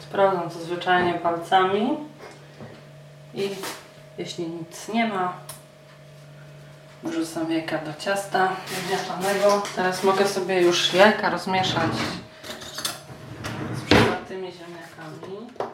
Sprawdzam to zwyczajnie palcami i jeśli nic nie ma, wrzucam jajka do ciasta ziemniaczanego. Teraz mogę sobie już jajka rozmieszać z przetartymi ziemniakami.